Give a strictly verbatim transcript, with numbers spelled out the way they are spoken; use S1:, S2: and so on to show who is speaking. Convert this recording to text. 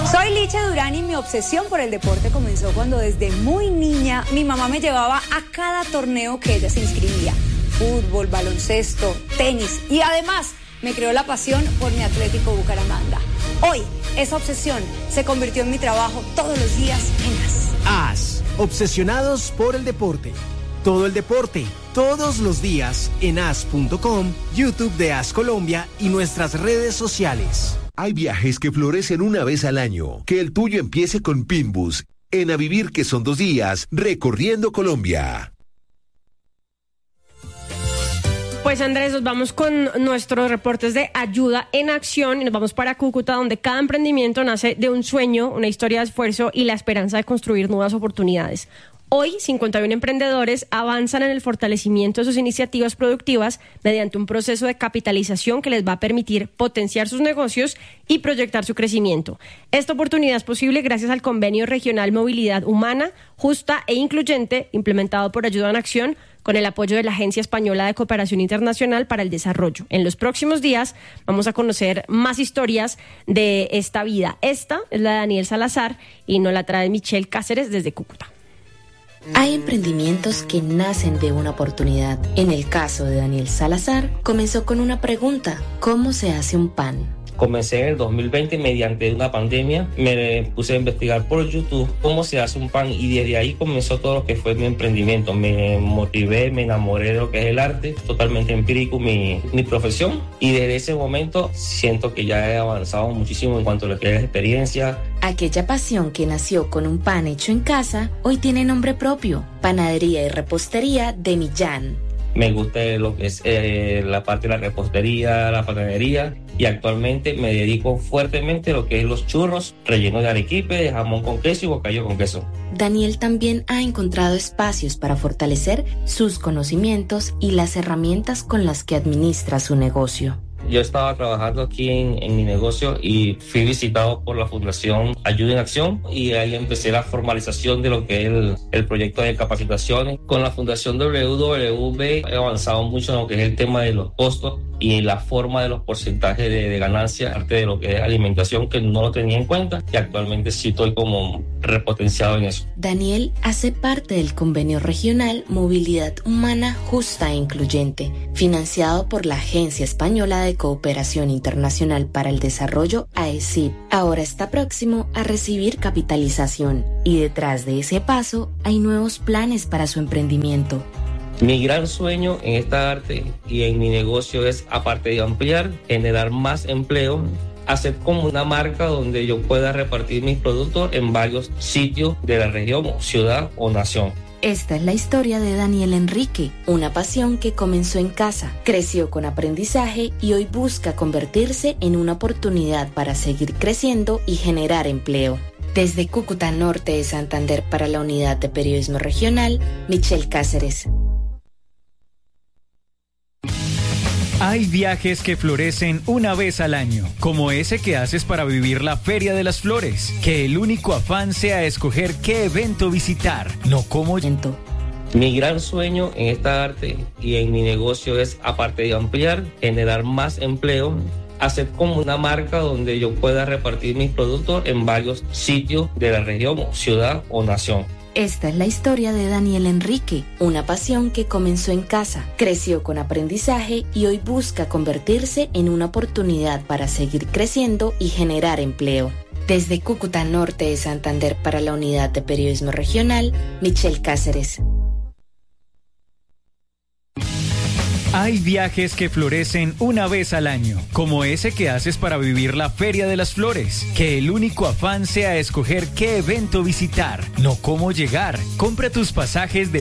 S1: Soy Licha Durán y mi obsesión por el deporte comenzó cuando desde muy niña mi mamá me llevaba a cada torneo que ella se inscribía. Fútbol, baloncesto, tenis y además me creó la pasión por mi Atlético Bucaramanga. Hoy esa obsesión se convirtió en mi trabajo todos los días en AS.
S2: AS, obsesionados por el deporte. Todo el deporte, todos los días en as punto com, YouTube de AS Colombia y nuestras redes sociales.
S3: Hay viajes que florecen una vez al año. Que el tuyo empiece con Pinbus. En A Vivir, que son dos días, recorriendo Colombia.
S4: Pues Andrés, nos vamos con nuestros reportes de Ayuda en Acción y nos vamos para Cúcuta, donde cada emprendimiento nace de un sueño, una historia de esfuerzo y la esperanza de construir nuevas oportunidades. Hoy, cincuenta y uno emprendedores avanzan en el fortalecimiento de sus iniciativas productivas mediante un proceso de capitalización que les va a permitir potenciar sus negocios y proyectar su crecimiento. Esta oportunidad es posible gracias al Convenio Regional Movilidad Humana, Justa e Incluyente, implementado por Ayuda en Acción, con el apoyo de la Agencia Española de Cooperación Internacional para el Desarrollo. En los próximos días vamos a conocer más historias de esta vida. Esta es la de Daniel Salazar y nos la trae Michelle Cáceres desde Cúcuta.
S5: Hay emprendimientos que nacen de una oportunidad. En el caso de Daniel Salazar, comenzó con una pregunta: ¿cómo se hace un pan?
S6: Comencé en el dos mil veinte mediante una pandemia, me puse a investigar por YouTube cómo se hace un pan y desde ahí comenzó todo lo que fue mi emprendimiento. Me motivé, me enamoré de lo que es el arte, totalmente empírico mi, mi profesión, y desde ese momento siento que ya he avanzado muchísimo en cuanto a lo que es experiencia.
S5: Aquella pasión que nació con un pan hecho en casa, hoy tiene nombre propio: Panadería y Repostería de Millán.
S6: Me gusta lo que es eh, la parte de la repostería, la panadería, y actualmente me dedico fuertemente a lo que es los churros rellenos de arequipe, de jamón con queso y bocadillo con queso.
S5: Daniel también ha encontrado espacios para fortalecer sus conocimientos y las herramientas con las que administra su negocio.
S6: Yo estaba trabajando aquí en, en mi negocio y fui visitado por la Fundación Ayuda en Acción, y ahí empecé la formalización de lo que es el, el proyecto de capacitaciones. Con la Fundación W W B he avanzado mucho en lo que es el tema de los costos y la forma de los porcentajes de, de ganancia, aparte de lo que es alimentación, que no lo tenía en cuenta, y actualmente sí estoy como repotenciado en eso.
S5: Daniel hace parte del Convenio Regional Movilidad Humana Justa e Incluyente, financiado por la Agencia Española de Cooperación Internacional para el Desarrollo, A E C I P. Ahora está próximo a recibir capitalización, y detrás de ese paso hay nuevos planes para su emprendimiento.
S6: Mi gran sueño en esta arte y en mi negocio es, aparte de ampliar, generar más empleo, hacer como una marca donde yo pueda repartir mis productos en varios sitios de la región, ciudad o nación.
S5: Esta es la historia de Daniel Enrique, una pasión que comenzó en casa, creció con aprendizaje y hoy busca convertirse en una oportunidad para seguir creciendo y generar empleo. Desde Cúcuta, norte de Santander, para la Unidad de Periodismo Regional, Michelle Cáceres.
S7: Hay viajes que florecen una vez al año, como ese que haces para vivir la Feria de las Flores. Que el único afán sea escoger qué evento visitar, no cómo.
S6: Mi gran sueño en esta arte y en mi negocio es, aparte de ampliar, generar más empleo, hacer como una marca donde yo pueda repartir mis productos en varios sitios de la región, ciudad o nación.
S5: Esta es la historia de Daniel Enrique, una pasión que comenzó en casa, creció con aprendizaje y hoy busca convertirse en una oportunidad para seguir creciendo y generar empleo. Desde Cúcuta, norte de Santander, para la Unidad de Periodismo Regional, Michelle Cáceres.
S7: Hay viajes que florecen una vez al año, como ese que haces para vivir la Feria de las Flores. Que el único afán sea escoger qué evento visitar, no cómo llegar. Compra tus pasajes de